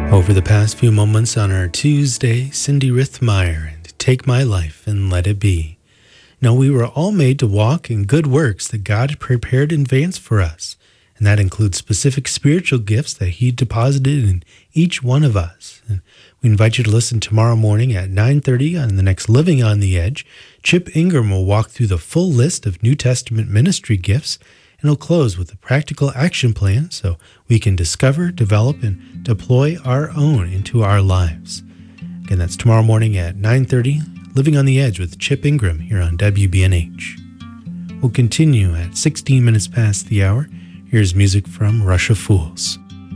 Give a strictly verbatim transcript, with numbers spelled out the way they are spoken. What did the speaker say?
Over the past few moments on our Tuesday, Cindy Rithmeyer and Take My Life and Let It Be. Now, we were all made to walk in good works that God prepared in advance for us, and that includes specific spiritual gifts that He deposited in each one of us. And we invite you to listen tomorrow morning at nine thirty on the next Living on the Edge. Chip Ingram will walk through the full list of New Testament ministry gifts, and he'll close with a practical action plan so we can discover, develop, and deploy our own into our lives. Again, that's tomorrow morning at nine thirty, Living on the Edge with Chip Ingram here on W B N H. We'll continue at sixteen minutes past the hour. Here's music from Rush of Fools.